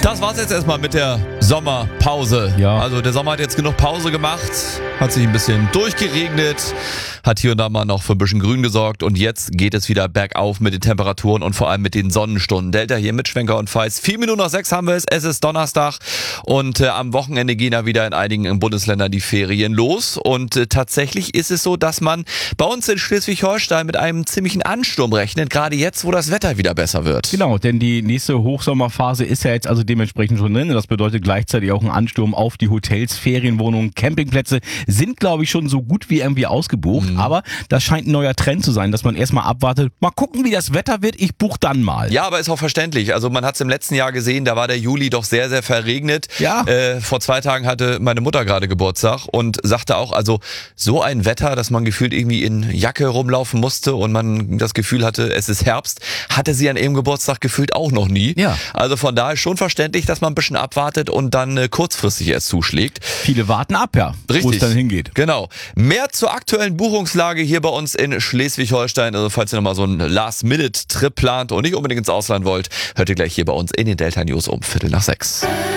Das war's jetzt erstmal mit der Sommerpause. Ja. Also der Sommer hat jetzt genug Pause gemacht, hat sich ein bisschen durchgeregnet, hat hier und da mal noch für ein bisschen Grün gesorgt und jetzt geht es wieder bergauf mit den Temperaturen und vor allem mit den Sonnenstunden. Delta hier mit Schwenker und Feist. 4 Minuten nach 6 haben wir es ist Donnerstag und am Wochenende gehen ja wieder in einigen Bundesländern die Ferien los und tatsächlich ist es so, dass man bei uns in Schleswig-Holstein mit einem ziemlichen Ansturm rechnet, gerade jetzt, wo das Wetter wieder besser wird. Genau, denn die nächste Hochsommerphase ist ja jetzt also dementsprechend schon drin. Das bedeutet gleichzeitig auch ein Ansturm auf die Hotels, Ferienwohnungen, Campingplätze sind, glaube ich, schon so gut wie irgendwie ausgebucht. Aber das scheint ein neuer Trend zu sein, dass man erstmal abwartet, mal gucken, wie das Wetter wird, ich buche dann mal. Ja, aber ist auch verständlich. Also man hat es im letzten Jahr gesehen, da war der Juli doch sehr, sehr verregnet. Ja. Vor 2 Tagen hatte meine Mutter gerade Geburtstag und sagte auch, also so ein Wetter, dass man gefühlt irgendwie in Jacke rumlaufen musste und man das Gefühl hatte, es ist Herbst, hatte sie an ihrem Geburtstag gefühlt auch noch nie. Ja. Also von daher schon verständlich, dass man ein bisschen abwartet und dann kurzfristig erst zuschlägt. Viele warten ab, ja, wo Richtig. es dann hingeht. Genau. Mehr zur aktuellen Buchungslage hier bei uns in Schleswig-Holstein. Also falls ihr nochmal so einen Last-Minute-Trip plant und nicht unbedingt ins Ausland wollt, hört ihr gleich hier bei uns in den Delta News um 5:45.